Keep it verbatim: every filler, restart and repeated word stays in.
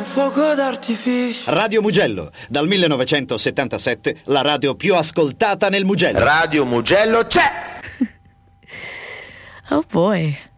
fuoco d'artificio. Radio Mugello, dal millenovecentosettantasette la radio più ascoltata nel Mugello. Radio Mugello c'è! Oh boy.